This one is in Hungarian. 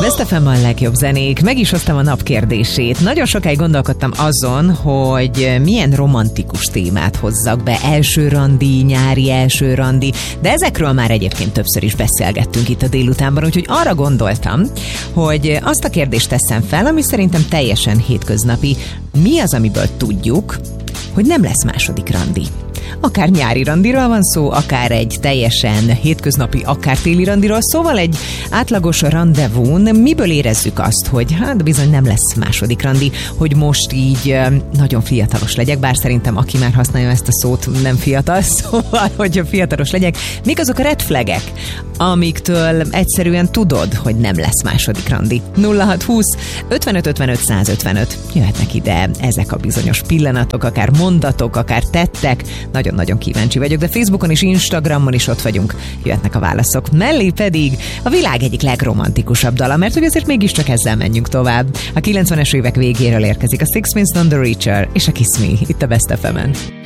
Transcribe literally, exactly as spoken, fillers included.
Best ef em a legjobb zenék. Meg is hoztam a nap kérdését. Nagyon sokáig gondolkodtam azon, hogy milyen romantikus témát hozzak be. Első randi, nyári első randi. De ezekről már egyébként többször is beszélgettünk itt a délutánban, úgyhogy arra gondoltam, hogy azt a kérdést teszem fel, ami szerintem teljesen hétköznapi. Mi az, amiből tudjuk, hogy nem lesz második randi? Akár nyári randiról van szó, akár egy teljesen hétköznapi, akár téli randiról, szóval egy átlagos randevún miből érezzük azt, hogy hát bizony nem lesz második randi, hogy most így nagyon fiatalos legyek, bár szerintem aki már használja ezt a szót nem fiatal, szóval, hogy fiatalos legyek. Mik azok a red flagek, amiktől egyszerűen tudod, hogy nem lesz második randi? nulla hat húsz ötvenöt ötvenöt százötvenöt. Jöhetnek ide ezek a bizonyos pillanatok, akár mondatok, akár tettek. Nagyon-nagyon kíváncsi vagyok, de Facebookon és Instagramon is ott vagyunk. Jöhetnek a válaszok. Mellé pedig a világ egyik legromantikusabb dala, mert hogy azért mégiscsak ezzel menjünk tovább. A kilencvenes évek végéről érkezik a Six Minutes on the Reacher és a Kiss Me itt a Best ef emen.